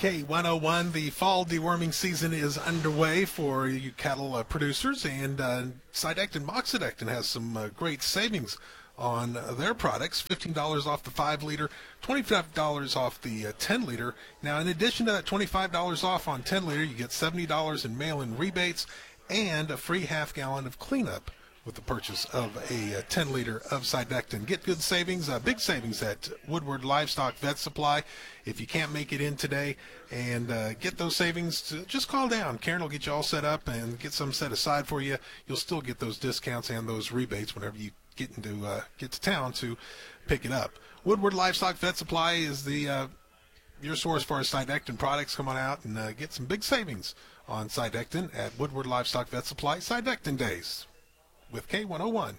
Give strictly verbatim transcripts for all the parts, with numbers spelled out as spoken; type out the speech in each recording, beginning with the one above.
K one oh one, the fall deworming season is underway for you cattle uh, producers, and uh, Cydectin Moxidectin has some uh, great savings on uh, their products. fifteen dollars off the five liter, twenty-five dollars off the uh, ten liter. Now, in addition to that twenty-five dollars off on ten liter, you get seventy dollars in mail-in rebates and a free half gallon of cleanup with the purchase of a uh, ten liter of Cydectin. Get good savings, uh, big savings at Woodward Livestock Vet Supply. If you can't make it in today and uh, get those savings, to, just call down. Karen will get you all set up and get some set aside for you. You'll still get those discounts and those rebates whenever you get into uh, get to town to pick it up. Woodward Livestock Vet Supply is the uh, your source for our Cydectin products. Come on out and uh, get some big savings on Cydectin at Woodward Livestock Vet Supply. Cydectin Days with K one oh one.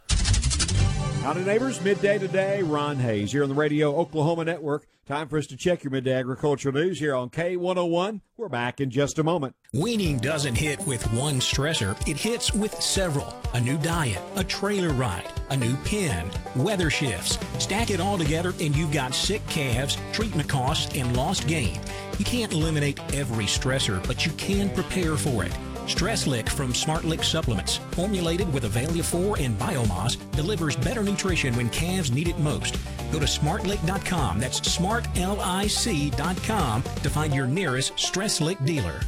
Howdy, neighbors. Midday today. Ron Hayes here on the Radio Oklahoma Network. Time for us to check your midday agricultural news here on K one oh one. We're back in just a moment. Weaning doesn't hit with one stressor. It hits with several. A new diet, a trailer ride, a new pen, weather shifts. Stack it all together and you've got sick calves, treatment costs, and lost gain. You can't eliminate every stressor, but you can prepare for it. Stress Lick from Smart Lick Supplements, formulated with Avalia four and Biomass, delivers better nutrition when calves need it most. Go to smart lick dot com, that's smart lic dot com, to find your nearest Stress Lick dealer.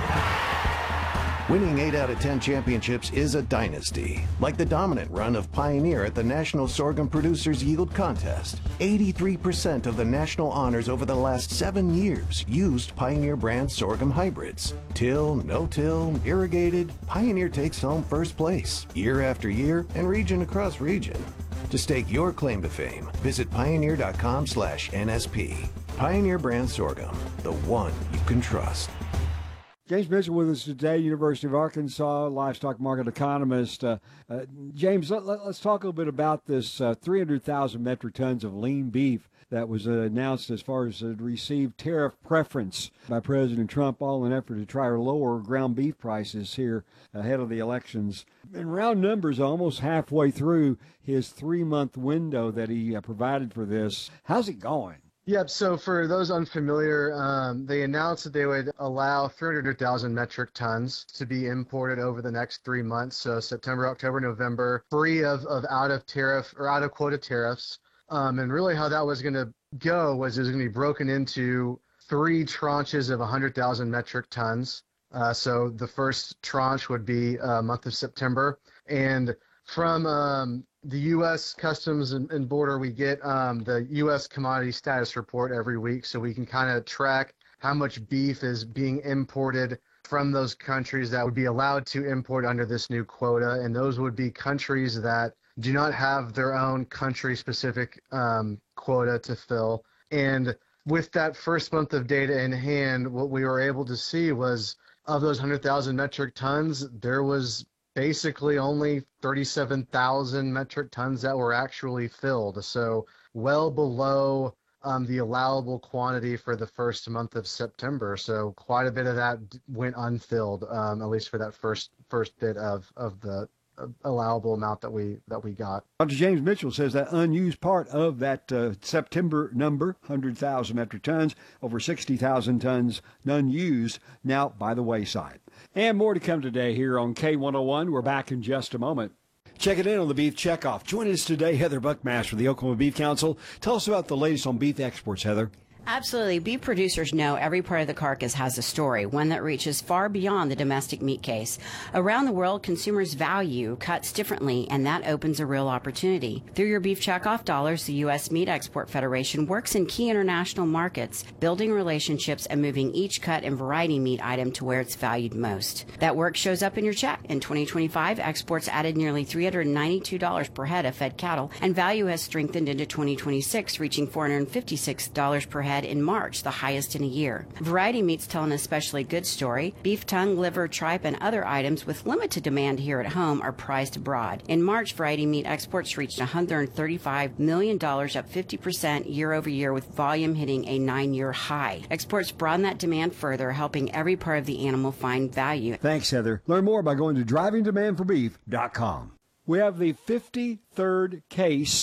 Winning eight out of ten championships is a dynasty, like the dominant run of Pioneer at the National Sorghum Producers Yield Contest. eighty-three percent of the national honors over the last seven years used Pioneer brand sorghum hybrids. Till, no-till, irrigated, Pioneer takes home first place, year after year, and region across region. To stake your claim to fame, visit pioneer dot com slash N S P. Pioneer brand sorghum, the one you can trust. James Mitchell with us today, University of Arkansas, livestock market economist. Uh, uh, James, let, let, let's talk a little bit about this uh, three hundred thousand metric tons of lean beef that was uh, announced as far as it received tariff preference by President Trump, all in an effort to try to lower ground beef prices here ahead of the elections. In round numbers, almost halfway through his three-month window that he uh, provided for this. How's it going? Yep, so for those unfamiliar, um, they announced that they would allow three hundred thousand metric tons to be imported over the next three months, so September, October, November, free of, of out-of-tariff or out-of-quota tariffs. Um, and really how that was going to go was it was going to be broken into three tranches of one hundred thousand metric tons. Uh, so the first tranche would be uh, month of September. And from um, the U S Customs and, and Border, we get um, the U S Commodity Status Report every week, so we can kind of track how much beef is being imported from those countries that would be allowed to import under this new quota. And those would be countries that do not have their own country-specific um, quota to fill. And with that first month of data in hand, what we were able to see was of those one hundred thousand metric tons, there was basically only thirty-seven thousand metric tons that were actually filled. So well below um, the allowable quantity for the first month of September. So quite a bit of that went unfilled, um, at least for that first first bit of, of the allowable amount that we that we got. Doctor James Mitchell says that unused part of that uh, September number, one hundred thousand metric tons, over sixty thousand tons, none used, now by the wayside. And more to come today here on K one oh one. We're back in just a moment. Check it in on the Beef Checkoff. Join us today, Heather Buckmaster of the Oklahoma Beef Council. Tell us about the latest on beef exports, Heather. Absolutely. Beef producers know every part of the carcass has a story, one that reaches far beyond the domestic meat case. Around the world, consumers value cuts differently, and that opens a real opportunity. Through your Beef Checkoff dollars, the U S Meat Export Federation works in key international markets, building relationships and moving each cut and variety meat item to where it's valued most. That work shows up in your check. In twenty twenty-five, exports added nearly three hundred ninety-two dollars per head of fed cattle, and value has strengthened into twenty twenty-six, reaching four hundred fifty-six dollars per head in March, the highest in a year. Variety meats tell an especially good story. Beef tongue, liver, tripe, and other items with limited demand here at home are prized abroad. In March, variety meat exports reached one hundred thirty-five million dollars, up fifty percent year over year, with volume hitting a nine-year high. Exports broaden that demand further, helping every part of the animal find value. Thanks, Heather. Learn more by going to driving demand for beef dot com. We have the fifty-third case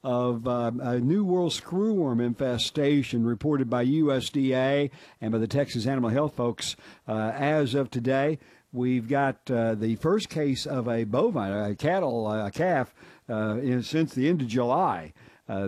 of um, a New World screwworm infestation reported by U S D A and by the Texas Animal Health folks. Uh, as of today, we've got uh, the first case of a bovine, a cattle, a calf, uh, in, since the end of July.